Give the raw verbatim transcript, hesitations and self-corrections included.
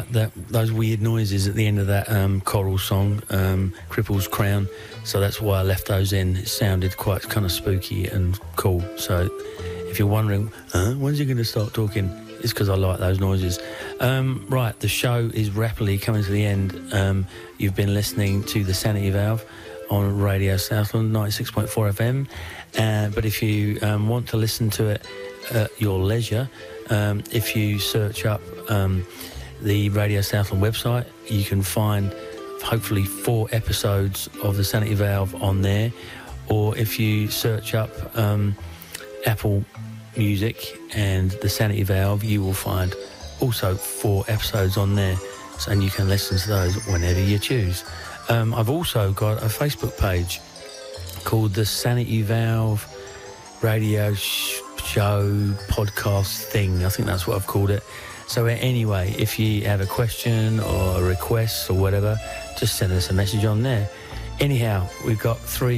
like that those weird noises at the end of that um, choral song, um, Cripple's Crown. So that's why I left those in. It sounded quite kind of spooky and cool. So if you're wondering, huh, when's he going to start talking? It's because I like those noises. Um, right, the show is rapidly coming to the end. Um, you've been listening to The Sanity Valve on Radio Southland, ninety-six point four F M. Uh, but if you um, want to listen to it at your leisure, um, if you search up um, the Radio Southland website, you can find hopefully four episodes of The Sanity Valve on there. Or if you search up um, Apple Music and The Sanity Valve, you will find also four episodes on there, so, and you can listen to those whenever you choose. Um, I've also got a Facebook page called The Sanity Valve Radio sh- Show Podcast Thing. I think that's what I've called it. So anyway, if you have a question or a request or whatever, just send us a message on there. Anyhow, we've got three